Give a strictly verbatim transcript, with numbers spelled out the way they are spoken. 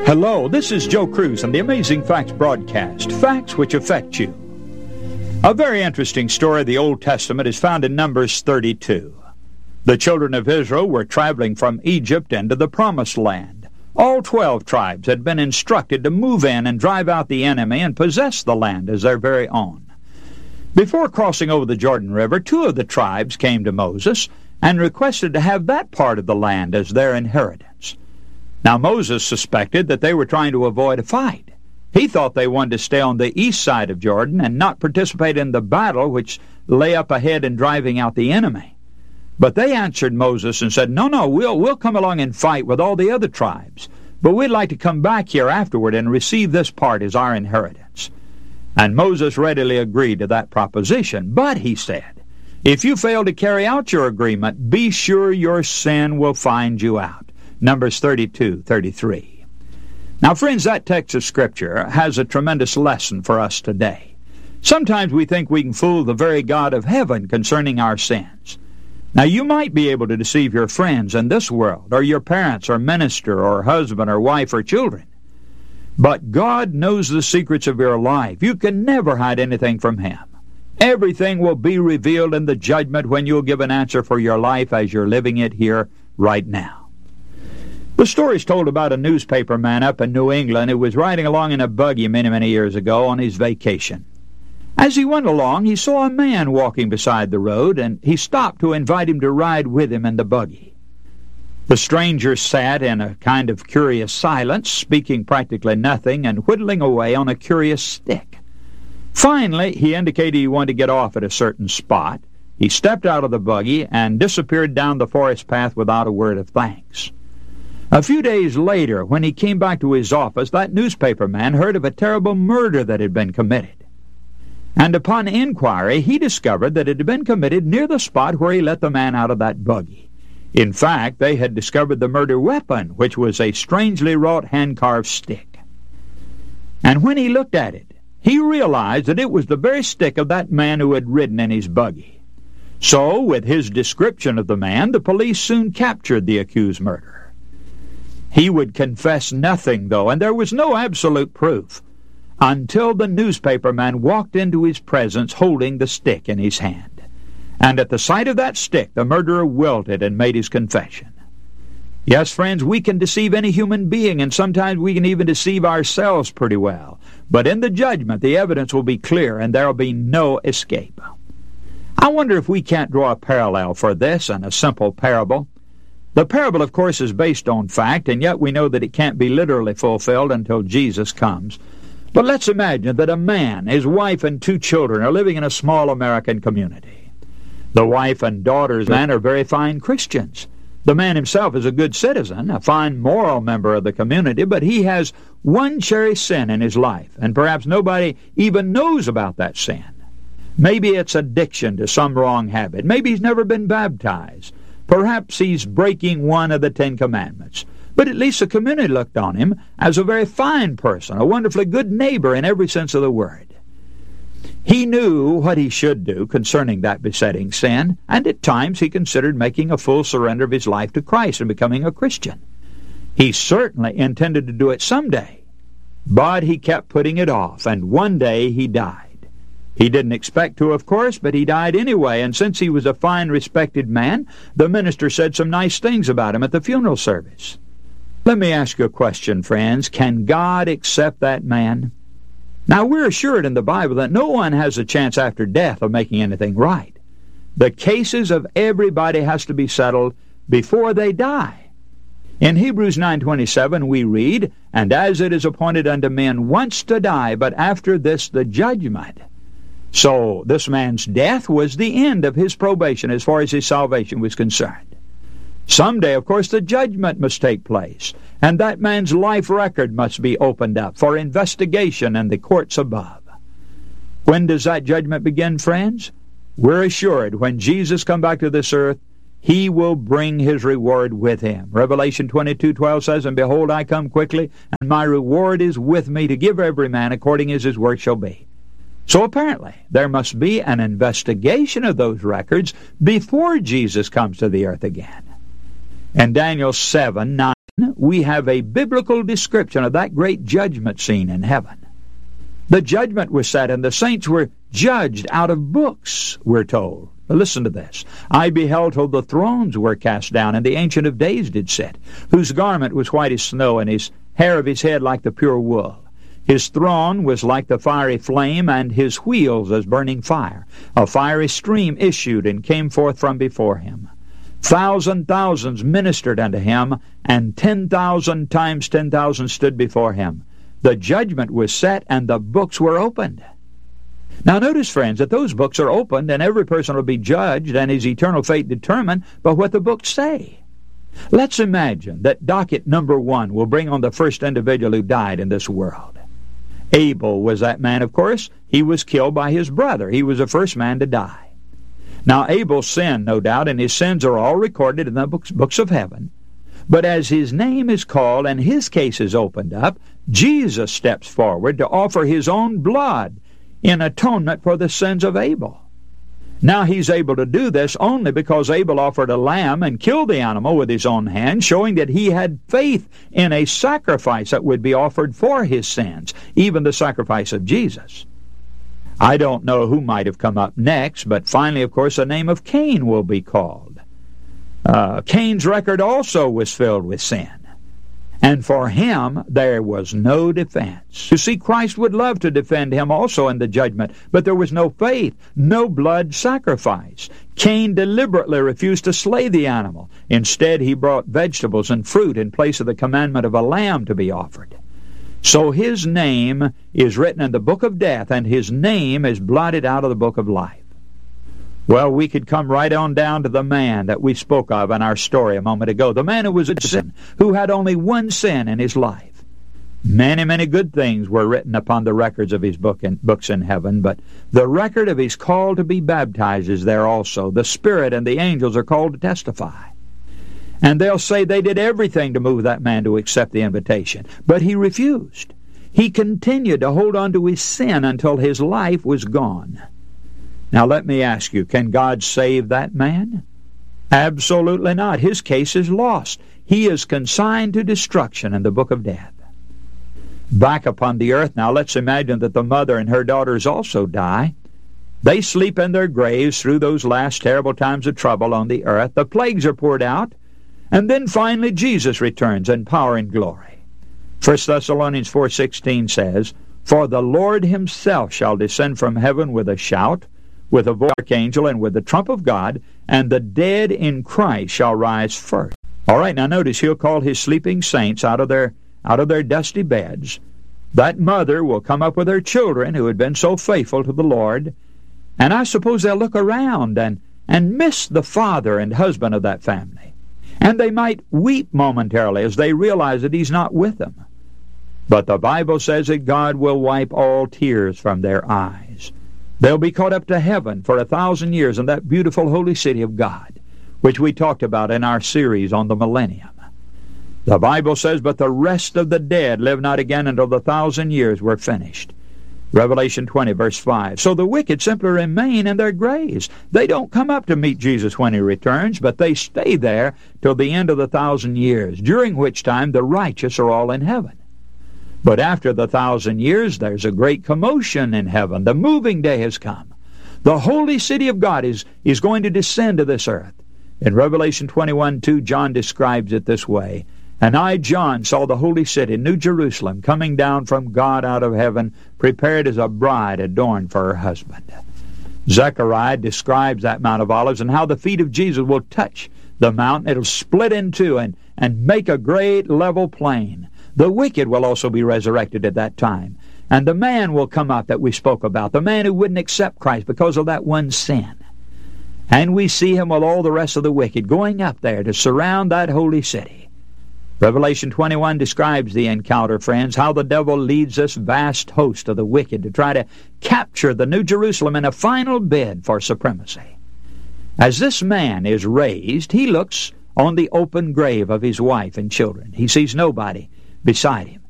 Hello, this is Joe Cruz on the Amazing Facts broadcast, facts which affect you. A very interesting story of the Old Testament is found in Numbers thirty-two. The children of Israel were traveling from Egypt into the Promised Land. All twelve tribes had been instructed to move in and drive out the enemy and possess the land as their very own. Before crossing over the Jordan River, two of the tribes came to Moses and requested to have that part of the land as their inheritance. Now Moses suspected that they were trying to avoid a fight. He thought they wanted to stay on the east side of Jordan and not participate in the battle which lay up ahead in driving out the enemy. But they answered Moses and said, no, no, we'll, we'll come along and fight with all the other tribes, but we'd like to come back here afterward and receive this part as our inheritance. And Moses readily agreed to that proposition. But, he said, if you fail to carry out your agreement, be sure your sin will find you out. Numbers thirty-two thirty-three. Now, friends, that text of Scripture has a tremendous lesson for us today. Sometimes we think we can fool the very God of heaven concerning our sins. Now, you might be able to deceive your friends in this world, or your parents, or minister, or husband, or wife, or children. But God knows the secrets of your life. You can never hide anything from Him. Everything will be revealed in the judgment when you'll give an answer for your life as you're living it here right now. The story is told about a newspaper man up in New England who was riding along in a buggy many, many years ago on his vacation. As he went along, he saw a man walking beside the road, and he stopped to invite him to ride with him in the buggy. The stranger sat in a kind of curious silence, speaking practically nothing and whittling away on a curious stick. Finally, he indicated he wanted to get off at a certain spot. He stepped out of the buggy and disappeared down the forest path without a word of thanks. A few days later, when he came back to his office, that newspaper man heard of a terrible murder that had been committed. And upon inquiry, he discovered that it had been committed near the spot where he let the man out of that buggy. In fact, they had discovered the murder weapon, which was a strangely wrought hand-carved stick. And when he looked at it, he realized that it was the very stick of that man who had ridden in his buggy. So, with his description of the man, the police soon captured the accused murderer. He would confess nothing, though, and there was no absolute proof, until the newspaper man walked into his presence holding the stick in his hand. And at the sight of that stick, the murderer wilted and made his confession. Yes, friends, we can deceive any human being, and sometimes we can even deceive ourselves pretty well. But in the judgment, the evidence will be clear, and there will be no escape. I wonder if we can't draw a parallel for this in a simple parable. The parable, of course, is based on fact, and yet we know that it can't be literally fulfilled until Jesus comes. But let's imagine that a man, his wife, and two children are living in a small American community. The wife and daughters man are very fine Christians. The man himself is a good citizen, a fine moral member of the community, but he has one cherished sin in his life, and perhaps nobody even knows about that sin. Maybe it's addiction to some wrong habit. Maybe he's never been baptized. Perhaps he's breaking one of the Ten Commandments. But at least the community looked on him as a very fine person, a wonderfully good neighbor in every sense of the word. He knew what he should do concerning that besetting sin, and at times he considered making a full surrender of his life to Christ and becoming a Christian. He certainly intended to do it someday, but he kept putting it off, and one day he died. He didn't expect to, of course, but he died anyway, and since he was a fine, respected man, the minister said some nice things about him at the funeral service. Let me ask you a question, friends. Can God accept that man? Now, we're assured in the Bible that no one has a chance after death of making anything right. The cases of everybody has to be settled before they die. In Hebrews nine twenty-seven we read, "And as it is appointed unto men once to die, but after this the judgment." So this man's death was the end of his probation as far as his salvation was concerned. Someday, of course, the judgment must take place, and that man's life record must be opened up for investigation in the courts above. When does that judgment begin, friends? We're assured when Jesus comes back to this earth, He will bring His reward with Him. Revelation twenty-two twelve says, "And behold, I come quickly, and my reward is with me to give every man according as his work shall be." So apparently, there must be an investigation of those records before Jesus comes to the earth again. In Daniel seven nine we have a biblical description of that great judgment scene in heaven. The judgment was set, and the saints were judged out of books, we're told. Listen to this. I beheld till the thrones were cast down, and the Ancient of Days did sit, whose garment was white as snow, and his hair of his head like the pure wool. His throne was like the fiery flame, and his wheels as burning fire. A fiery stream issued and came forth from before him. Thousand thousands ministered unto him, and ten thousand times ten thousand stood before him. The judgment was set, and the books were opened. Now notice, friends, that those books are opened, and every person will be judged, and his eternal fate determined by what the books say. Let's imagine that docket number one will bring on the first individual who died in this world. Abel was that man, of course. He was killed by his brother. He was the first man to die. Now, Abel sinned, no doubt, and his sins are all recorded in the books, books of heaven. But as his name is called and his case is opened up, Jesus steps forward to offer his own blood in atonement for the sins of Abel. Now he's able to do this only because Abel offered a lamb and killed the animal with his own hand, showing that he had faith in a sacrifice that would be offered for his sins, even the sacrifice of Jesus. I don't know who might have come up next, but finally, of course, the name of Cain will be called. Uh, Cain's record also was filled with sin. And for him, there was no defense. You see, Christ would love to defend him also in the judgment, but there was no faith, no blood sacrifice. Cain deliberately refused to slay the animal. Instead, he brought vegetables and fruit in place of the commandment of a lamb to be offered. So his name is written in the book of death, and his name is blotted out of the book of life. Well, we could come right on down to the man that we spoke of in our story a moment ago, the man who was a sin, who had only one sin in his life. Many, many good things were written upon the records of his book in, books in heaven, but the record of his call to be baptized is there also. The Spirit and the angels are called to testify. And they'll say they did everything to move that man to accept the invitation. But he refused. He continued to hold on to his sin until his life was gone. Now let me ask you, can God save that man? Absolutely not. His case is lost. He is consigned to destruction in the book of death. Back upon the earth now, let's imagine that the mother and her daughters also die. They sleep in their graves through those last terrible times of trouble on the earth. The plagues are poured out. And then finally Jesus returns in power and glory. First Thessalonians four sixteen says, For the Lord himself shall descend from heaven with a shout, with a voice of the archangel, and with the trump of God, and the dead in Christ shall rise first. All right, now notice he'll call his sleeping saints out of their out of their dusty beds. That mother will come up with her children who had been so faithful to the Lord, and I suppose they'll look around and, and miss the father and husband of that family. And they might weep momentarily as they realize that he's not with them. But the Bible says that God will wipe all tears from their eyes. They'll be caught up to heaven for a thousand years in that beautiful holy city of God, which we talked about in our series on the millennium. The Bible says, But the rest of the dead live not again until the thousand years were finished. Revelation twenty, verse five. So the wicked simply remain in their graves. They don't come up to meet Jesus when he returns, but they stay there till the end of the thousand years, during which time the righteous are all in heaven. But after the thousand years, there's a great commotion in heaven. The moving day has come. The holy city of God is, is going to descend to this earth. In Revelation twenty-one, two, John describes it this way. And I, John, saw the holy city, New Jerusalem, coming down from God out of heaven, prepared as a bride adorned for her husband. Zechariah describes that Mount of Olives and how the feet of Jesus will touch the mountain. It'll split in two and, and make a great level plain. The wicked will also be resurrected at that time. And the man will come up that we spoke about, the man who wouldn't accept Christ because of that one sin. And we see him with all the rest of the wicked going up there to surround that holy city. Revelation twenty-one describes the encounter, friends, how the devil leads this vast host of the wicked to try to capture the New Jerusalem in a final bid for supremacy. As this man is raised, he looks on the open grave of his wife and children. He sees nobody beside him.